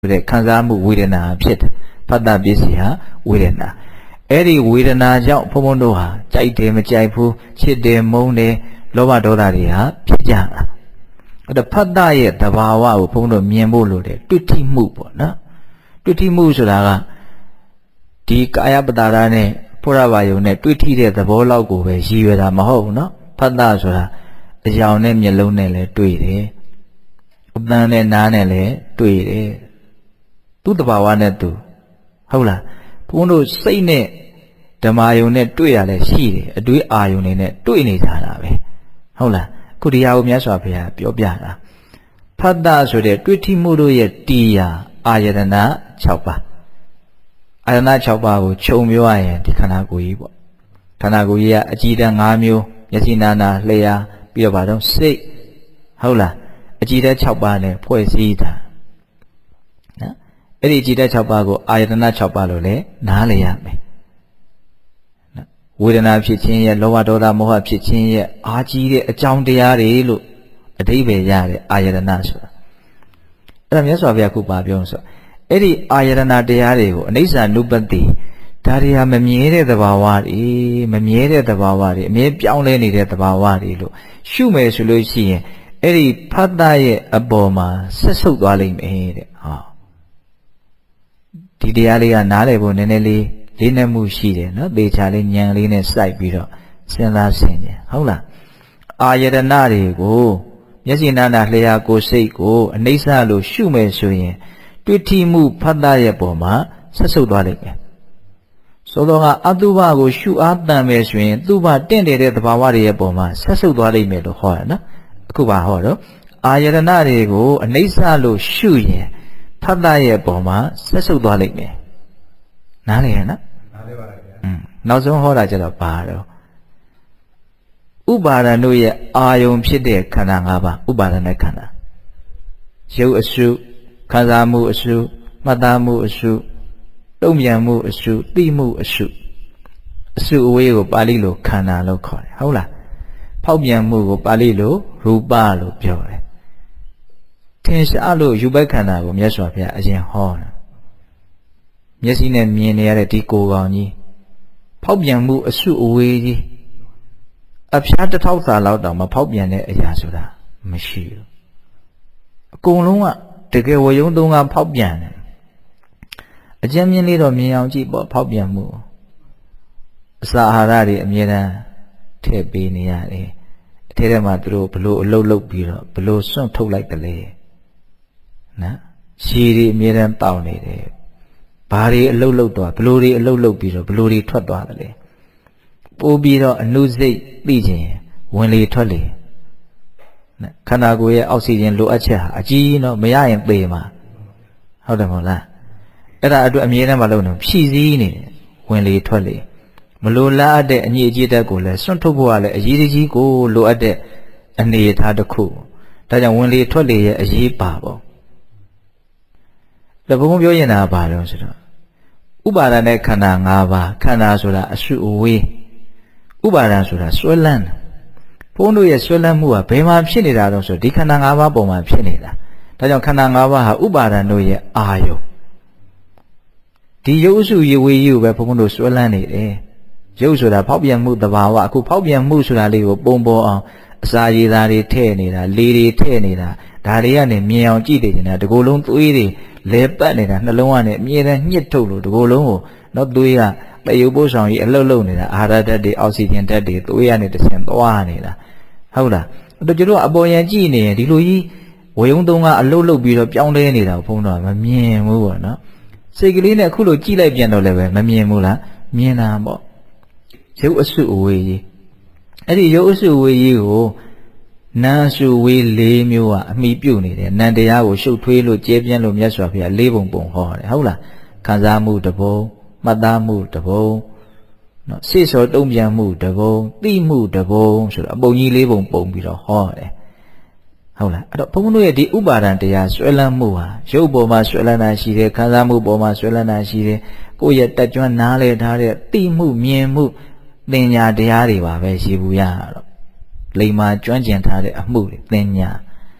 တဲ့ခံစားမှုဝေဒနာဖြစ်တယ်ဖတ်တာပစ္စည်းဟာဝေဒနာအဲ့ဒီဝေဒနာကြောင့်ဘုံဘုံတို့ဟာကြိုက်တယ်မကြိုက်ဘူးချစ်တယ်မုန်းတယ်လောဘဒေါသတွေဟာဖြစ်ကြတာအဲ့ဒါဖတ်တာရဲ့သဘာဝကိုဘုံတို့မြင်ဖို့လိုတယ်တွေ့ထိမှုပေါ့နော်တွေ့ထိမှုဆိုတာကဒီကာယပတာရနဲ့ဘုရားဘာယုံနဲ့တွေ့ထိတဲ့သဘောလောက်ကိုပဲရည်ရွယ်တာမဟုတ်ဘူးနော်ဖတ်တာဆိုတာအယောင်နဲ့မျက်လုံးနဲ့လည်းတွေ့တယ်အပန်းနဲ့နားနဲ့လည်းတွေ့တယ်သူ့တဘာဝနဲ့သူဟုတ်လားဘုန်းတို့စိတ်နဲ့ဓမ္မယုံနဲ့တွေ့ရလဲရှိတယ်အတွေးအာယုံနဲ့တွေ့နေကြတာပဲဟုတ်လားခုဒီဟာကိုမြတ်စွာဘုရားပြောပြတာဖတ်တာဆိုတဲ့တွေ့ထိမှုတို့ရဲ့တရားအာယတနာ6ပါးအာယတနာ6ပါးကိုခြုံပြောရရင်ဒီခန္ဓာကိုယ်ကြီးပေါ့ခန္ဓာကိုယ်ကြီးကအကြည်ဓာတ်5မျိုးမျက်စိနာနာလျှာပြီးတော့ဗါတော့စိတ်ဟုတ်လားအကြည်ဓာတ်6ပါးနဲ့ဖွဲ့စည်းတာနော်အဲ့ဒီအကြည်ဓာတ်6ပါးကိုအာယတနာ6ပါးလို့လည်းနားလည်ရမယ်နော်ဝေဒနာဖြစ်ခြင်းရဲ့လောဘဒေါသမောဟဖြစ်ခြင်းရဲ့အာကြီးတဲ့အကြောင်းတရားတွေလို့အဓိပ္ပာယ်ရတဲ့အာယတနာဆိုတာအဲ့ဒါမြတ်စွာဘုရားခုပါပြောလို့ဆိုအဲ့ဒီအာယတနာတရားတွေကိုအနိစ္စ ानु ပတိဒါတွေဟာမမြဲတဲ့သဘာဝတွေမမြဲတဲ့သဘာဝတွေအမြဲပြောင်းလဲနေတဲ့သဘာဝတွေလို့ရှုမယ်ဆိုလို့ရှိရင်အဲ့ဒီဖတ်တာရဲ့အပေါ်မှာဆက်ဆုပ်သွားလိမ့်မယ်တဲ့ဟောဒီတရားလေးကနားလည်ဖို့နည်းနည်းလေးလေးနက်မှုရှိတယ်နော်သေချာလေးဉာဏ်လေးနဲ့စိုက်ပြီးတော့စဉ်းစားဆင်ခြင်ဟုတ်လားအာယတနာတွေကိုမျက်စိနာနာလျှာကိုယ်စိတ်ကိုအနိစ္စလို့ရှုမယ်ဆိုရင်တွေ့ထိမှုဖတ်တာရဲ့ပေါ်မှာဆက်ဆုပ်သွားလိမ့်မယ်ဆိုတော့ကအတုပကိုရှုအားတန်မယ်ဆိုရင်သူ့ဘာတင့်တယ်တဲ့သဘာဝတွေရဲ့ပေါ်မှာဆက်ဆုပ်သွားလိမ့်မယ်လို့ဟောရနော်အခုပါဟောတော့အာယတနာတွေကိုအနိစ္စလို့ရှုရင်ဖတ်တာရဲ့ပေါ်မှာဆက်ဆုပ်သွားလိမ့်မယ်နားလည်ရနော်နားလည်ပါလားဗျာနောက်ဆုံးဟောတာကျတော့ဘာတော့ဥပါဒဏ်တို့ရဲ့အာယုံဖြစ်တဲ့ခန္ဓာ၅ပါးဥပါဒဏ်နဲ့ခန္ဓာရုပ်အစုခံစားမှုအစုမှတ်သားမှုအစုတုံ့ပြန်မှုအစုသိမှုအစုအစုအဝေးကိုပါဠိလိုခန္ဓာလို့ခေါ်တယ်ဟုတ်လားဖောက်ပြန်မှုကိုပါဠိလိုရူပလို့ပြောတယ်ထင်ရှားလို့ယူပခန္ဓာကိုမြတ်စွာဘုရားအရင်ဟောတာမျက်စိနဲ့မြင်နေရတဲ့ဒီကိုယ်ကောင်ကြီးဖောက်ပြန်မှုအစုအဝေးကြီးအဖျားတစ်ထောက်စာလောက်တောင်မဖောက်ပြန်တဲ့အရာဆိုတာမရှိဘူးအကုန်လုံးကတကယ်ဝယုံသုံးကဖောက်ပြန်တယ်အကျဉ်းမြင့်လေးတော့မြင်အောင်ကြည့်ပေါ့ဖောက်ပြန်မှုအစာအာဟာရတွေအမြဲတမ်းထည့်ပေးနေရတယ်အထဲထဲမှာသူတို့ဘလို့အလုတ်လုတ်ပြီးတော့ဘလို့စွန့်ထုတ်လိုက်တယ်လေနော်ရှည်တွေအမြဲတမ်းတောင်းနေတယ်ဘာတွေအလုတ်လုတ်သွားဘလို့တွေအလုတ်လုတ်ပြီးတော့ဘလို့တွေထွက်သွားတယ်လေပိုးပြီးတော့အနုစိတ်သိခြင်းဝင်လေထွက်လေနော်ခန္ဓာကိုယ်ရဲ့အောက်ဆီဂျင်လိုအပ်ချက်ဟာအကြီးနော်မရရင်သေမှာဟုတ်တယ်မဟုတ်လားအဲ့ဒါအတွက်အမြဲတမ်းမလုပ်နဲ့ဖြည့်စည်းနေတယ်ဝင်လေထွက်လေမလိုလားအပ်တဲ့အညစ်အကြေးတက်ကိုလည်းစွန့်ထုတ်ဖို့ကလည်းအရေးကြီးကိုလိုအပ်တဲ့အနေအထားတစ်ခုဒါကြောင့်ဝင်လေထွက်လေရဲ့အရေးပါပေါ့ဒါဘုံပြောရင်တာဘာလို့ဆိုတော့ဥပါဒဏ်နဲ့ခန္ဓာ၅ပါးခန္ဓာဆိုတာအစုအဝေးဥပါဒဏ်ဆိုတာဆွဲလန်းဘုန်းတို့ရဲ့ဆွဲလန်းမှုကဘယ်မှာဖြစ်နေတာတော့ဆိုဒီခန္ဓာ၅ပါးပုံမှာဖြစ်နေတာဒါကြောင့်ခန္ဓာ၅ပါးဟာဥပါဒဏ်တို့ရဲ့အာယုဒီရုပ်အစုရေဝေးကြီးကိုပဲဘုန်းတို့ဆွဲလန်းနေတယ်ရုပ်ဆိုတာဖောက်ပြန်မှုသဘာဝအခုဖောက်ပြန်မှုဆိုတာလေးကိုပုံပေါ်အောင်အစာရည်သားတွေထည့်နေတာလေတွေထည့်နေတာဒါတွေကနေမြင်အောင်ကြည့်နေတယ်တကူလုံးသွေးတွေလဲပတ်နေတာနှလုံးကနေအမြဲတမ်းညှစ်ထုတ်လို့တကူလုံးကိုတော့သွေးကတရုပ်ပိုးဆောင်ကြီးအလှုပ်လှုပ်နေတာအာဟာရဓာတ်တွေအောက်ဆီဂျင်ဓာတ်တွေသွေးကနေတစ်ဆင့်သွားနေတာဟုတ်လားတို့ကျတော့အပေါ်ယံကြည့်နေရင်ဒီလိုကြီးဝေယုံသုံးကအလှုပ်လှုပ်ပြီးတော့ပြောင်းလဲနေတာကိုဘုန်းတော်မမြင်ဘူးပေါ့နော်စိတ်ကလေးနဲ့အခုလိုကြည့်လိုက်ပြန်တော့လည်းပဲမမြင်ဘူးလားမြင်တာပေါ့ရုပ်အစုအဝေးကြီးအဲ့ဒီရုပ်အစုအဝေးကြီးကိုနာမ်စုဝေး၄မျိုးကအမိပြုတ်နေတယ်နံတရားကိုရှုပ်ထွေးလို့ကျဲပြန့်လို့မြတ်စွာဘုရား၄ပုံပုံဟောတယ်ဟုတ်လားခံစားမှုတစ်ပုံမှတ်သားမှုတစ်ပုံနော်စိတ်စောတုံ့ပြန်မှုတစ်ပုံသိမှုတစ်ပုံဆိုတော့အပုံကြီး၄ပုံပုံပြီးတော့ဟောတယ်ဟုတ်လားအဲ့တော့ဘုန်းဘုန်းတို့ရဲ့ဒီဥပါဒံတရားဆွဲလန်းမှုဟာရုပ်ပေါ်မှာဆွဲလန်းတာရှိတယ်ခံစားမှုပေါ်မှာဆွဲလန်းတာရှိတယ်ကိုယ့်ရဲ့တက်ကြွနားလည်ထားတဲ့သိမှုမြင်မှုသင်ညာတရားတွေပါပဲရှိဘူးရတော့လိမ္မာကျွမ်းကျင်ထားတဲ့အမှုတွေသင်ညာ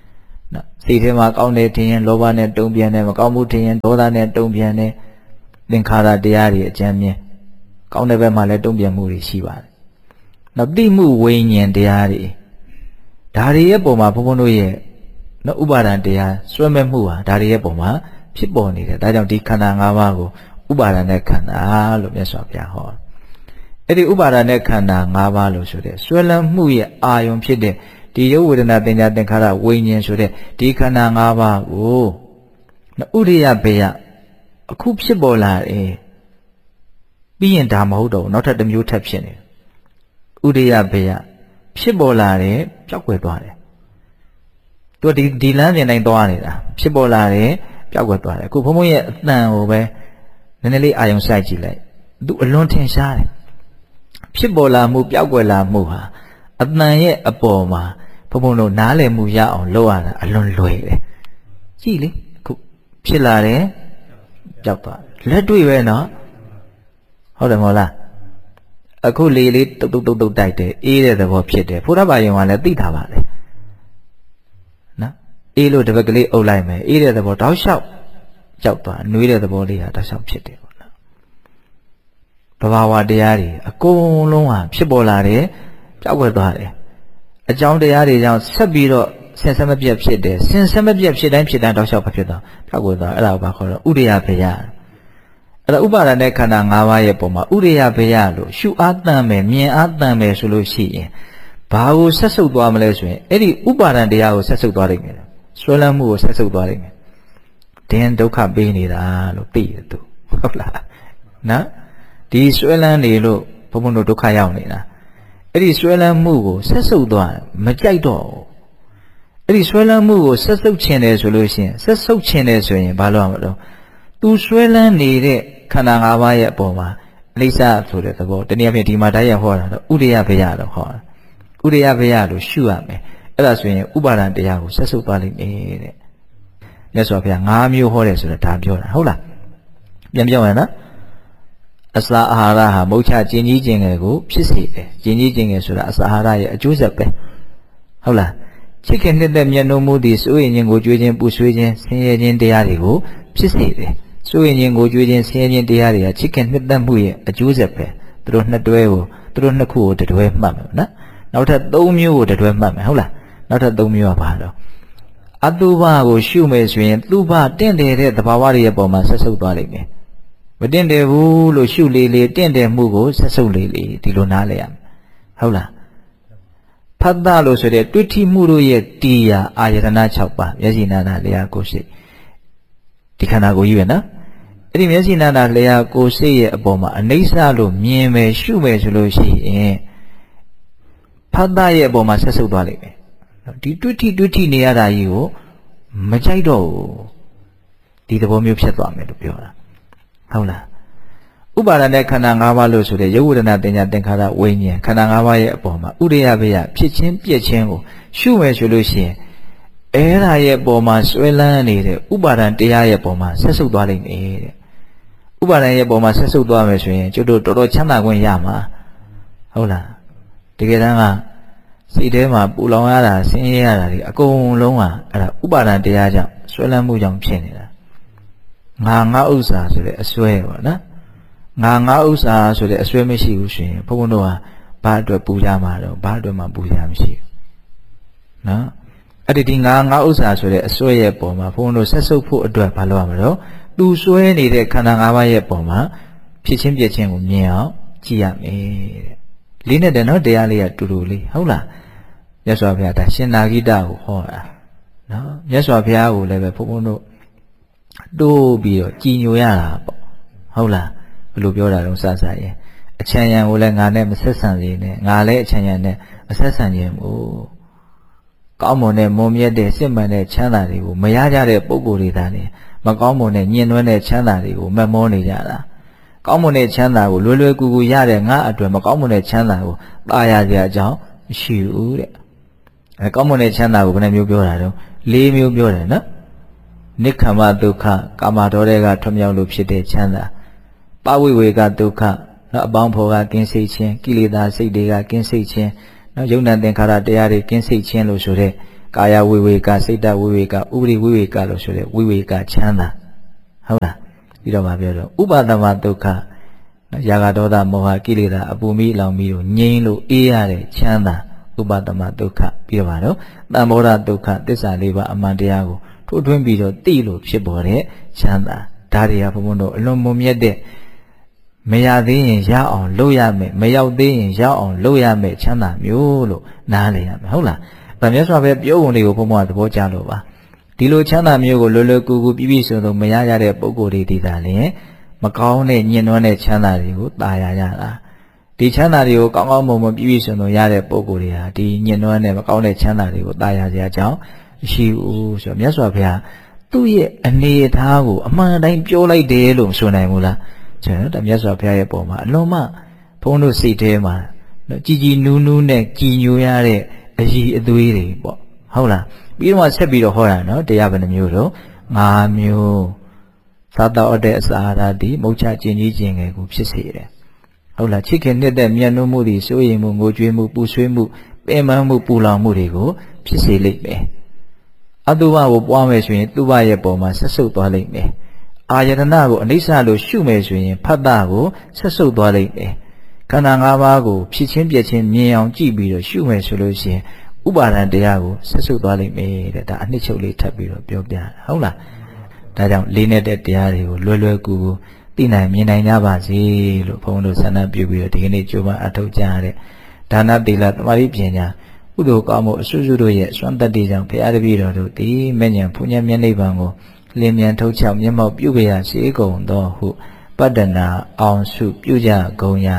နော်စိတ်ထဲမှာကောင်းတယ်ထင်ရင်လောဘနဲ့တုံ့ပြန်တယ်မကောင်းမှုထင်ရင်ဒေါသနဲ့တုံ့ပြန်တယ်သင်္ခါရတရားတွေအကျဉ်းမြင်ကောင်းတဲ့ဘက်မှာလည်းတုံ့ပြန်မှုတွေရှိပါတယ်နောက်သိမှုဝိညာဉ်တရားတွေဒါတွေရဲ့ပုံမှာဘုန်းဘုန်းတို့ရဲ့နော်ဥပါဒံတရားစွဲမဲ့မှုဟာဒါတွေရဲ့ပုံမှာဖြစ်ပေါ်နေတယ်ဒါကြောင့်ဒီခန္ဓာ၅ပါးကိုဥပါဒံနဲ့ခန္ဓာလို့မြတ်စွာဘုရားဟောအဲ့ဒီဥပါဒံနဲ့ခန္ဓာ၅ပါးလို့ဆိုတဲ့စွဲလန်းမှုရဲ့အာယုံဖြစ်တဲ့ဒီရုပ်ဝေဒနာသင်ညာသင်္ခါရဝိညာဉ်ဆိုတဲ့ဒီခန္ဓာ၅ပါးကိုဥရိယဘေယအခုဖြစ်ပေါ်လာတယ်ပြီးရင်ဒါမဟုတ်တော့နောက်ထပ်တစ်မျိုးထပ်ဖြစ်နေဥရိယဘေယဖြစ်ပေါ်လာတယ်ပျောက်ကွယ်သွားတယ်သူဒီလမ်းစဉ်တိုင်းသွားနေတာဖြစ်ပေါ်လာတယ်ပျောက်ကွယ်သွားတယ်အခုဘုံဘုံရဲ့အတန်ကိုပဲနည်းနည်းလေးအာယုံစိုက်ကြည့်လိုက်သူအလွန်ထင်ရှားတယ်ဖြစ်ပေါ်လာမှုပျောက်ကွယ်လာမှုဟာအတန်ရဲ့အပေါ်မှာဘုံဘုံတို့နားလည်မှုရအောင်လုပ်ရတာအလွန်လွယ်တယ်ကြည့်လေအခုဖြစ်လာတယ်ပျောက်သွားလက်တွေ့ပဲနော်ဟုတ်တယ်မဟုတ်လားအခုလေလေးတုတ်တုတ်တိုက်တယ်အေးတဲ့သဘောဖြစ်တယ်ဘုရားဘာယုံကလည်းသိထားပါလေနော်အေးလို့တစ်ပတ်ကလေးအုပ်လိုက်မယ်အေးတဲ့သဘောတောက်လျှောက်ကြောက်သွားနှွေးတဲ့သဘောလေးဟာတောက်လျှောက်ဖြစ်တယ်ပေါ့နော်ဘဝဝတရားတွေအကုန်လုံးဟာဖြစ်ပေါ်လာတယ်ပျောက်ကွယ်သွားတယ်အကြောင်းတရားတွေကြောင့်ဆက်ပြီးတော့ဆင်ဆက်မပြတ်ဖြစ်တယ်ဆင်ဆက်မပြတ်ဖြစ်တိုင်းဖြစ်တိုင်းတောက်လျှောက်ဖြစ်သွားပျောက်ကွယ်သွားအဲ့ဒါကိုဘာခေါ်တော့ဥရိယဘေယအဲ့ဒါဥပါဒณะခန္ဓာ၅ပါးရဲ့ပုံမှာဥရိယဘေယလို့ရှုအားတန်မယ်မြင်အားတန်မယ်ဆိုလို့ရှိရင်ဘာကိုဆက်ဆုပ်သွားမလဲဆိုရင်အဲ့ဒီဥပါဒณะတရားကိုဆက်ဆုပ်သွားနိုင်တယ်ဆွဲလန်းမှုကိုဆက်ဆုပ်သွားနိုင်တယ်ဒင်းဒုက္ခပေးနေတာလို့သိတယ်သူဟုတ်လားနော်ဒီဆွဲလန်းနေလို့ဘုံဘုံတို့ဒုက္ခရောက်နေတာအဲ့ဒီဆွဲလန်းမှုကိုဆက်ဆုပ်သွားမကြိုက်တော့အဲ့ဒီဆွဲလန်းမှုကိုဆက်ဆုပ်ခြင်းတယ်ဆိုလို့ရှိရင်ဆက်ဆုပ်ခြင်းတယ်ဆိုရင်ဘာလို့ရမလို့သူဆွဲလန်းနေတဲ့ခန္ဓာ၅ပါးရဲ့အပေါ်မှာအနိစ္စဆိုတဲ့သဘောတနည်းအားဖြင့်ဒီမှာတရားဟောတာတော့ဥရိယဘေယလို့ဟောတာဥရိယဘေယလို့ရှုရမယ်အဲ့ဒါဆိုရင်ဥပါဒံတရားကိုဆက်ဆုပ်သွားလိမ့်မယ်တဲ့မြတ်စွာဘုရား၅မျိုးဟောတယ်ဆိုတော့ဒါပြောတာဟုတ်လားပြန်ပြောရင်နော်အစာအာဟာရဟာမုတ်ချကျင်ကြီးကျင်ငယ်ကိုဖြစ်စေတယ်ကျင်ကြီးကျင်ငယ်ဆိုတာအစာအာဟာရရဲ့အကျိုးဆက်ပဲဟုတ်လားချစ်ခင်နှစ်သက်မျက်နှာမှုသည်စိုးရင်ခြင်းကိုကြွေးခြင်းပူဆွေးခြင်းဆင်းရဲခြင်းတရားတွေကိုဖြစ်စေတယ်စိုးရင်ခြင်းကိုကြွေးခြင်းဆင်းရဲခြင်းတရားတွေကချစ်ခင်နှစ်သက်မှုရဲ့အကျိုးဆက်ပဲသူတို့နှစ်တွဲကိုသူတို့နှစ်ခုကိုတတွဲမှတ်မယ်နော်နောက်ထပ်၃မျိုးကိုတတွဲမှတ်မယ်ဟုတ်လားနောက်ထပ်၃မျိုးကဘာတော့အတုပကိုရှုမယ်ဆိုရင်သူပတင့်တယ်တဲ့သဘာဝတွေရဲ့ပုံမှာဆက်ဆုပ်သွားလိမ့်မယ်မတင့်တယ်ဘူးလို့ရှုလေလေတင့်တယ်မှုကိုဆက်ဆုပ်လေလေဒီလိုနားလဲရမယ်ဟုတ်လားဖတ်တာလို့ဆိုတဲ့တွေ့ထိမှုတို့ရဲ့တရားအာယတနာ6ပါးမျက်စိနာနာလျာကိုယ်စိတ်ဒီခန္ဓာကိုယ်ကြီးပဲနော်အဲ့ဒီမျက်စိနာနာလျာကိုယ်စိတ်ရဲ့အပေါ်မှာအနိစ္စလို့မြင်မယ်ရှုမယ်ဆိုလို့ရှိရင်ဖတ်တာရဲ့အပေါ်မှာဆက်ဆုပ်သွားလိမ့်မယ်ဒီတွေ့ထိနေရတာကြီးကိုမကြိုက်တော့ဘူးဒီသဘောမျိုးဖြစ်သွားမယ်လို့ပြောတာဟုတ်လားဥပါဒณะခန္ဓာ၅ပါးလို့ဆိုတဲ့ရုပ်ဝေဒနာသင်ညာသင်္ခါရဝိညာဉ်ခန္ဓာ၅ပါးရဲ့အပေါ်မှာဥရိယဘေယဖြစ်ခြင်းပြည့်ခြင်းကိုရှုမယ်ဆိုလို့ရှိရင်အဲ့ဒါရဲ့အပေါ်မှာဆွဲလန်းနေတဲ့ဥပါဒံတရားရဲ့အပေါ်မှာဆက်ဆုပ်သွားလိမ့်မယ်တဲ့ဥပါဒံရဲ့အပေါ်မှာဆက်ဆုပ်သွားမယ်ဆိုရင်ကျွတ်တို့တော်တော်ချမ်းသာခွင့်ရမှာဟုတ်လားတကယ်တမ်းကစိတ်ထဲမှာပူလောင်ရတာဆင်းရဲရတာတွေအကုန်လုံးကအဲ့ဒါဥပါဒံတရားကြောင့်ဆွဲလန်းမှုကြောင့်ဖြစ်နေတာငါဥစ္စာဆိုတဲ့အစွဲပေါ့နော်ငါဥစ္စာဆိုတဲ့အစွဲမရှိဘူးဆိုရင်ဘုန်းဘုန်းတို့ကဘာအတွက်ပူရမှာတော့ဘာအတွက်မှပူရမရှိဘူးနော်အဲ့ဒီငါဥစ္စာဆိုတဲ့အစွဲရဲ့ပုံမှာဘုန်းဘုန်းတို့ဆက်ဆုပ်ဖို့အတွက်ဘာလုပ်ရမလို့သူစွဲနေတဲ့ခန္ဓာ၅ပါးရဲ့ပုံမှာဖြစ်ချင်းပြည့်ချင်းကိုမြင်အောင်ကြည့်ရမယ်တဲ့လေးနဲ့တည်းနော်တရားလေးကတူတူလေးဟုတ်လားမြတ်စွာဘုရားဒါရှင်နာဂိတကိုဟောတာနော်မြတ်စွာဘုရားကိုလည်းပဲဘုန်းဘုန်းတို့တိုးပြီးတော့ကြည်ညိုရတာပေါ့ဟုတ်လားဘယ်လိုပြောတာတော့စစရဲ့အချမ်းရံကိုလည်းငါနဲ့မဆက်ဆံစေနဲ့ငါလည်းအချမ်းရံနဲ့မဆက်ဆံခြင်းမို့ကောင်းမွန်တဲ့မွန်မြတ်တဲ့စစ်မှန်တဲ့ချမ်းသာတွေကိုမရကြတဲ့ပုဂ္ဂိုလ်တွေသာနေမကောင်းမွန်တဲ့ညှဉ်းနှွမ်းတဲ့ချမ်းသာတွေကိုမမောနေကြတာကောင်းမွန်တဲ့ချမ်းသာကိုလွယ်လွယ်ကူကူရတဲ့ငါအတွက်မကောင်းမွန်တဲ့ချမ်းသာကိုပါရစရာအကြောင်းမရှိဘူးတဲ့အဲကောင်းမွန်တဲ့ချမ်းသာကိုဘယ်နှမျိုးပြောတာတော့၄မျိုးပြောတယ်နော်နိခမ္မဒုက္ခကာမတော်တွေကထွမြောက်လို့ဖြစ်တဲ့ချမ်းသာပဝိဝေကဒုက္ခနော်အပေါင်းဖော်ကကင်းစိတ်ခြင်းကိလေသာစိတ်တွေကကင်းစိတ်ခြင်းနော်ယုံနာသင်္ခါရတရားတွေကင်းစိတ်ခြင်းလို့ဆိုတဲ့ကာယဝိဝေကစိတ်တဝိဝေကဥပရိဝိဝေကလို့ဆိုတဲ့ဝိဝေကချမ်းသာဟုတ်လားပြီးတော့မှပြောတော့ဥပါဒမဒုက္ခယာဂဒေါသမောဟကိလေသာအပူမိလောင်ပြီးတော့ငြိမ်းလို့အေးရတဲ့ချမ်းသာဥပါဒမဒုက္ခပြီးတော့ပါတော့သံမောဒဒုက္ခသစ္စာလေးပါးအမှန်တရားကိုထိုးထွင်းပြီးတော့သိလို့ဖြစ်ပေါ်တဲ့ချမ်းသာဒါတွေကဘုံဘုံတို့အလွန်မွန်မြတ်တဲ့မရသေးရင်ရအောင်လုပ်ရမယ်မရောက်သေးရင်ရအောင်လုပ်ရမယ်ချမ်းသာမျိုးလို့နားလည်ရမယ်ဟုတ်လားဒါမြတ်စွာဘုရားပြောဝင်တွေကိုဘုံဘုံကသဘောကျလို့ပါဒီလိုချမ်းသာမျိုးကိုလွယ်လွယ်ကူကူပြည့်ပြည့်စုံစုံမရရတဲ့ပုဂ္ဂိုလ်တွေဒီသာလျှင်မကောင်းတဲ့ညှဉ်းနှွမ်းတဲ့ချမ်းသာတွေကိုตายရတာဒီချမ်းသာတွေကိုကောင်းကောင်းမွန်မွန်ပြည့်ပြည့်စုံစုံရတဲ့ပုဂ္ဂိုလ်တွေဟာဒီညှဉ်းနှွမ်းတဲ့မကောင်းတဲ့ချမ်းသာတွေကိုตายရကြကြောင်းရှိဦးဆိုတော့မြတ်စွာဘုရားသူ့ရဲ့အနေအထားကိုအမှန်တိုင်းပြောလိုက်တယ်လို့မဆိုနိုင်ဘူးလားကျွန်တော်တို့မြတ်စွာဘုရားရဲ့ပုံမှာအလွန်မှဘုန်းတို့စိတ်ထဲမှာကြည်ကြည်နူးနူးနဲ့ကြည်ညိုရတဲ့အရည်အသွေးတွေပေါ့ဟုတ်လားပြီးတော့ဆက်ပြီးတော့ဟောတာနော်တရားဘယ်နှမျိုးတော့5မျိုးသာတော်တဲ့အစာအာဟာရသည်မုတ်ချခြင်းကြီးခြင်းငယ်ကိုဖြစ်စေတယ်ဟုတ်လားချစ်ခင်နှစ်သက်မြတ်နိုးမှုသည်စိုးရိမ်မှုငိုကြွေးမှုပူဆွေးမှုပင်ပန်းမှုပူလောင်မှုတွေကိုဖြစ်စေလိမ့်မယ်အတုပကိုပွားမယ်ဆိုရင်တုပရဲ့ပုံမှာဆက်ဆုပ်သွားလိမ့်မယ်အာယတနာကိုအနိစ္စလို့ရှုမယ်ဆိုရင်ဖတ်တာကိုဆက်ဆုပ်သွားလိမ့်မယ်ခန္ဓာ၅ပါးကိုဖြစ်ချင်းပြည့်ချင်းမြင်အောင်ကြည့်ပြီးတော့ရှုမယ်ဆိုလို့ရှိရင်ဥပါဒံတရားကိုဆက်ဆုပ်သွားလိမ့်မယ်တဲ့ဒါအနှစ်ချုပ်လေးထပ်ပြီးတော့ပြောပြဟုတ်လားဒါကြောင့်လေးနေတဲ့တရားတွေကိုလွယ်လွယ်ကူကူသိနိုင်မြင်နိုင်ကြပါစေလို့ဘုန်းတော်ဆန္ဒပြုပြီးတော့ဒီကနေ့ကြိုးပမ်းအထောက်ကြရတဲ့ဒါနသီလသမာဓိပညာကုသိုလ်ကောင်းမှုအစွတ်စွတ်တို့ရဲ့စွမ်းတတ်တဲ့ကြောင့်ဘုရားတပည့်တော်တို့ဒီမဉ္ဇဉ်ဘုညံမျက်နှိပ်ပံကိုလင်းမြန်ထုတ်ချောက်မျက်မှောက်ပြုကြရစေကုန်သောဟုပတ္တနာအောင်စုပြုကြကုန်ရ